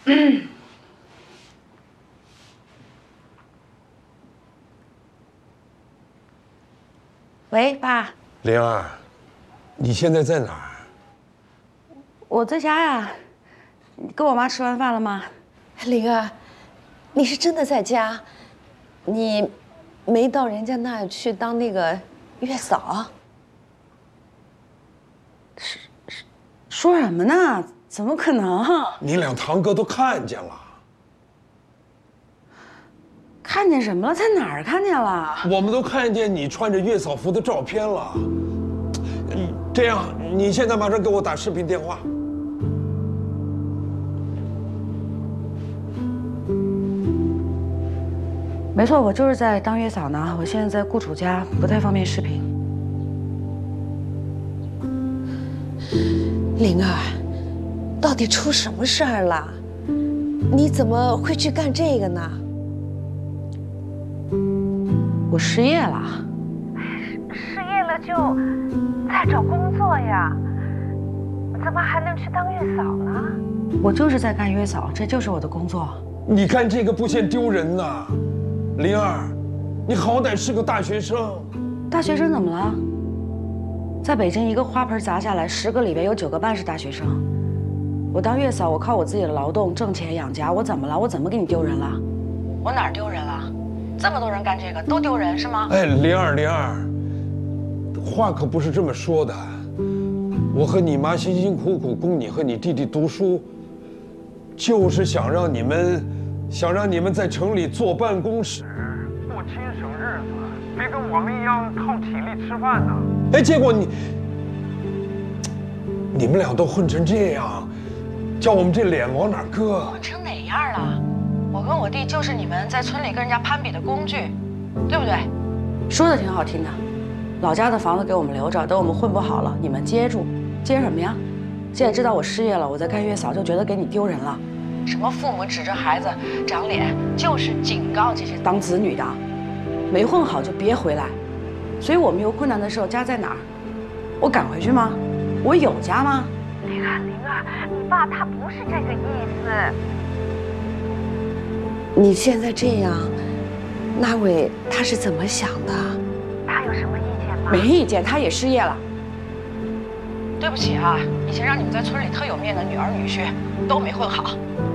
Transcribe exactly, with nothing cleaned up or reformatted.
喂，爸。 灵儿，你现在在哪儿？ 我在家呀。你跟我妈吃完饭了吗？ 灵儿，你是真的在家？你没到人家那儿去当那个月嫂？ 是是，说什么呢？怎么可能？ 你俩堂哥都看见了。 看见什么了？在哪儿看见了？ 我们都看见你穿着月嫂服的照片了。这样，你现在马上给我打视频电话。 没错，我就是在当月嫂呢。我现在在雇主家，不太方便视频。 灵儿，到底出什么事儿了？你怎么会去干这个呢？ 我失业了。 失业了就再找工作呀，怎么还能去当月嫂呢？ 我就是在干月嫂，这就是我的工作。 你干这个不嫌丢人呐？灵儿，你好歹是个大学生。 大学生怎么了？在北京一个花盆砸下来，十个里边有九个半是大学生。我当月嫂，我靠我自己的劳动挣钱养家，我怎么了？我怎么给你丢人了？我哪儿丢人了？这么多人干这个都丢人是吗？ 哎，灵儿，灵儿，话可不是这么说的。我和你妈辛辛苦苦供你和你弟弟读书，就是想让你们，想让你们在城里坐办公室，过轻省日子，别跟我们一样靠体力吃饭呢。哎，结果你，你们俩都混成这样，叫我们这脸往哪搁？ 混成哪样了？我跟我弟就是你们在村里跟人家攀比的工具，对不对？说的挺好听的，老家的房子给我们留着，等我们混不好了，你们接住。接什么呀？现在知道我失业了，我在干月嫂，就觉得给你丢人了。什么父母指着孩子长脸，就是警告这些当子女的，没混好就别回来。所以我们有困难的时候，家在哪儿？我赶回去吗？我有家吗？ 灵儿，灵儿，你爸他不是这个意思。 你现在这样，那伟他是怎么想的？ 他有什么意见吗？ 没意见，他也失业了。对不起啊，以前让你们在村里特有面的女儿女婿都没混好。